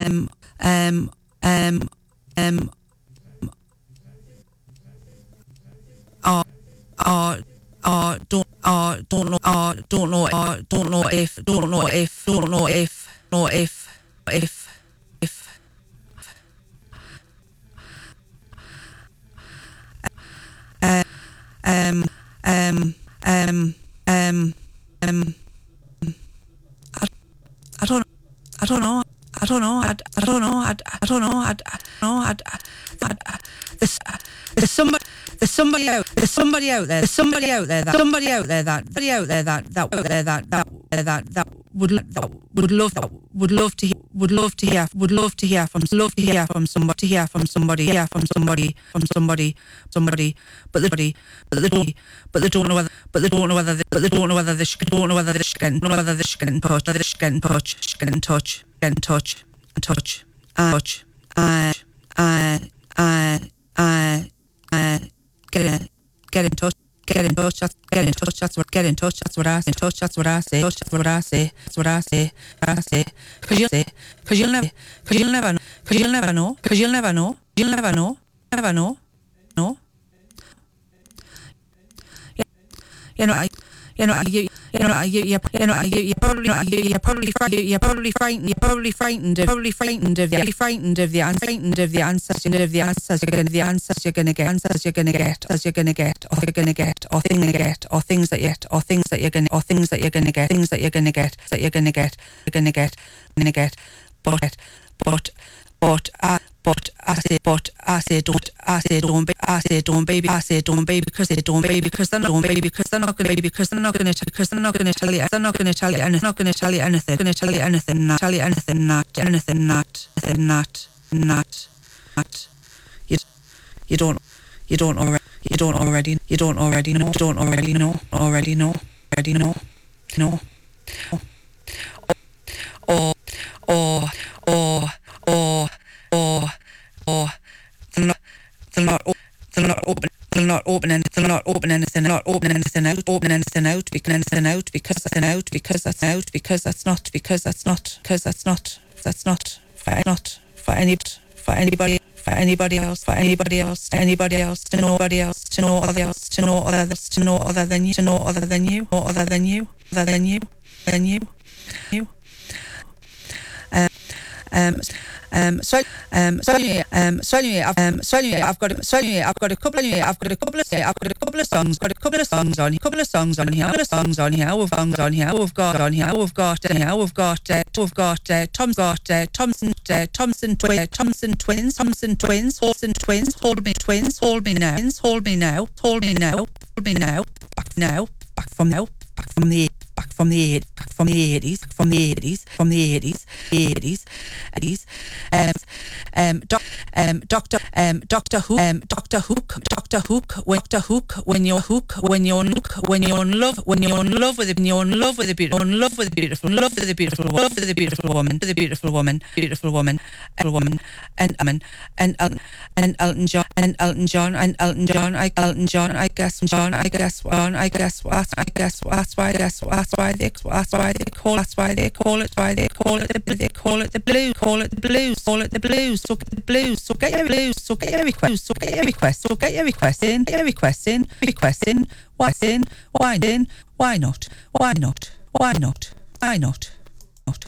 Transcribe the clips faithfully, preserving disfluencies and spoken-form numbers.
um um um um uh uh uh don't uh don't know uh don't know uh don't know if don't know if don't know if know if if if uh, um um um um um I, I don't I don't know I don't know I, I don't know I, I don't know I, I know I, I, I there's there's somebody there's somebody out there's somebody out there there's somebody out there that somebody out there that somebody out there that that out there that that that that would that would love that would love to hear, would love to hear would love to hear from love to hear from somebody to hear from somebody hear from somebody from somebody somebody but the but they don't but they don't know whether but they don't know whether they, but they don't know whether they don't know whether they can know whether they can touch whether they can touch can touch can touch and touch and touch and and and and and get get in touch get in touch that's get in touch that's what get in touch that's what I say in touch that's what I say touch that's what I say that's what I say I say because you'll say because you'll never because you'll never know because you'll never know because you'll never know you'll never know never know no yeah you know I you know you you know you you you know you you probably you're probably you're probably frightened you're probably frightened probably frightened of the frightened of the frightened of the answers of the answers you're gonna the answers you're gonna get answers you're gonna get as you're gonna get or you're gonna get or things you get or things that yet or things that you're gonna or things that you're gonna get things that you're gonna get that you're gonna get you're gonna get gonna get but but but I but I say but I say don't I say don't baby I say don't baby I say don't baby because they don't baby because they're not don't baby because they're not gonna baby because they're not gonna because they're not gonna tell you they're not gonna tell you anything not gonna tell you anything gonna tell you anything not tell you anything not anything not anything not not not you you don't you don't already you don't already you don't already know don't already know already know already know know or or or or or or they'll not they'll not they'll not open they'll not open and they'll not open anything not open anything out open anything out because anything out because that's out because that's out because that's not because that's not because that's not that's not for not for any for anybody for anybody else for anybody else anybody else to nobody else to know other else to know other to know other than you to know other than you or other than you other than you than you you um um Um, so, um, so anyway, um, so anyway, I've, um, so anyway, I've got, a, so anyway, I've got a couple. Anyway, I've got a couple of, I've got a couple of songs, got a couple of songs on, a couple of songs on here, a couple of songs on here. We've songs on here. We've got on here. We've got uh, here. We've got, uh, we've got, uh, Tom's got uh, Thompson, uh, Thompson, twi- uh, Thompson twins, Thompson twins, Thompson twins, hold me twins, hold me now, hold me now, hold me now, hold me now, back now, back from now, back from the. Back from the eight, back from the eighties, from the eighties, from the eighties, eighties, eighties. Um, um, doc, um, Doctor, um, Doctor Hook, um, Doctor Hook, Doctor Hook, when Doctor Hook, when you're hook, when you're look, when you're in love, when you're in love with it, when you're in love with a beautiful, in love with a beautiful, love with a beautiful, love with a beautiful woman, with a beautiful woman, beautiful woman, beautiful woman, and um, and and and Elton John, and Elton John, and Elton John, I Elton John, I guess John, I guess John, I guess what, I guess that's why, that's why. That's why they that's why they call that's why they call it why they call it the they call it the blues call it the blues call it the blues so get the blues so get your blues so get your request so get your request so get your request in get your request in request in why in why in why not why not why not why not not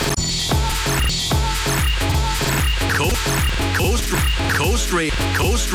Coast Coast Coast Coast